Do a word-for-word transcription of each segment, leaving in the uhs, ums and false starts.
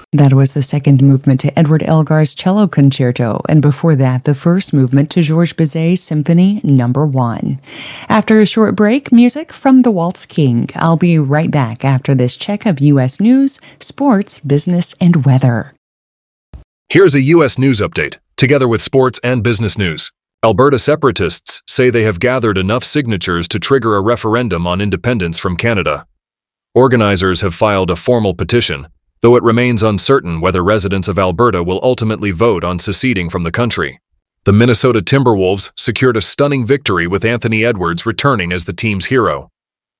That was the second movement to Edward Elgar's Cello Concerto, and before that, the first movement to Georges Bizet's Symphony Number One. After a short break, music from the Waltz King. I'll be right back after this check of U S news, sports, business, and weather. Here's a U S news update, together with sports and business news. Alberta separatists say they have gathered enough signatures to trigger a referendum on independence from Canada. Organizers have filed a formal petition, though it remains uncertain whether residents of Alberta will ultimately vote on seceding from the country. The Minnesota Timberwolves secured a stunning victory with Anthony Edwards returning as the team's hero.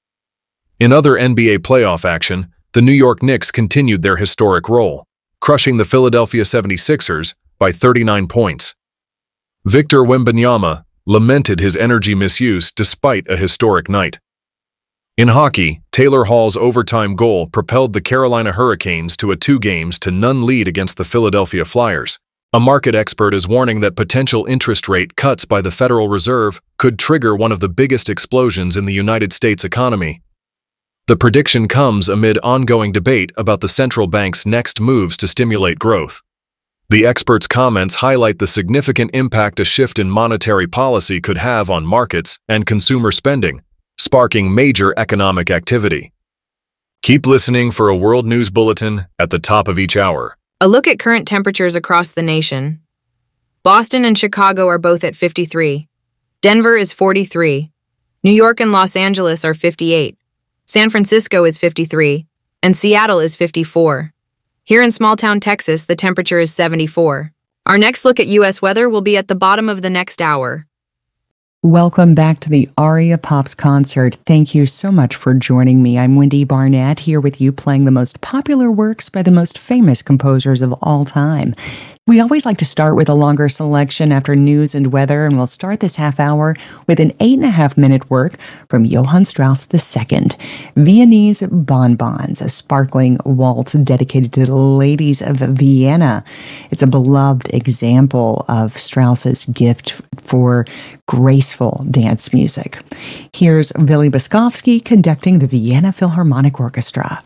In other N B A playoff action, the New York Knicks continued their historic role, crushing the Philadelphia seventy-sixers by thirty-nine points. Victor Wembanyama lamented his energy misuse despite a historic night. In hockey, Taylor Hall's overtime goal propelled the Carolina Hurricanes to a two games to none lead against the Philadelphia Flyers. A market expert is warning that potential interest rate cuts by the Federal Reserve could trigger one of the biggest explosions in the United States economy. The prediction comes amid ongoing debate about the central bank's next moves to stimulate growth. The expert's comments highlight the significant impact a shift in monetary policy could have on markets and consumer spending, sparking major economic activity. Keep listening for a World News Bulletin at the top of each hour. A look at current temperatures across the nation. Boston and Chicago are both at fifty-three. Denver is forty-three. New York and Los Angeles are fifty-eight. San Francisco is fifty-three. And Seattle is fifty-four. Here in small-town Texas, the temperature is seventy-four. Our next look at U S weather will be at the bottom of the next hour. Welcome back to the Aria Pops concert. Thank you so much for joining me. I'm Wendy Barnett, here with you playing the most popular works by the most famous composers of all time. We always like to start with a longer selection after news and weather, and we'll start this half hour with an eight and a half minute work from Johann Strauss the Second, Viennese Bonbons, a sparkling waltz dedicated to the ladies of Vienna. It's a beloved example of Strauss's gift for graceful dance music. Here's Willy Boskovsky conducting the Vienna Philharmonic Orchestra.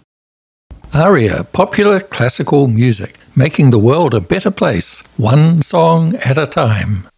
Aria, popular classical music, making the world a better place, one song at a time.